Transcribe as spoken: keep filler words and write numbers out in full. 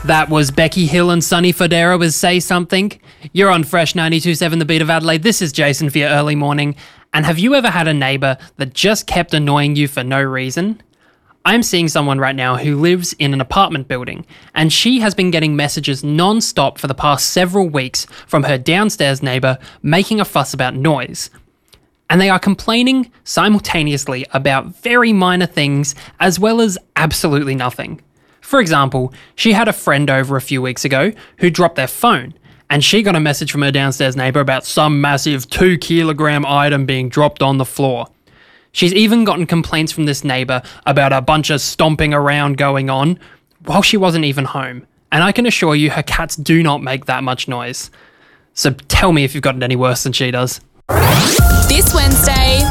That was Becky Hill and Sonny Fodera with Say Something. You're on Fresh ninety-two point seven The Beat of Adelaide. This is Jason for your early morning. And have you ever had a neighbour that just kept annoying you for no reason? I'm seeing someone right now who lives in an apartment building, and she has been getting messages non-stop for the past several weeks from her downstairs neighbour making a fuss about noise. And they are complaining simultaneously about very minor things as well as absolutely nothing. For example, she had a friend over a few weeks ago who dropped their phone, and she got a message from her downstairs neighbour about some massive two kilogram item being dropped on the floor. She's even gotten complaints from this neighbour about a bunch of stomping around going on while she wasn't even home. And I can assure you her cats do not make that much noise. So tell me if you've gotten any worse than she does. This Wednesday,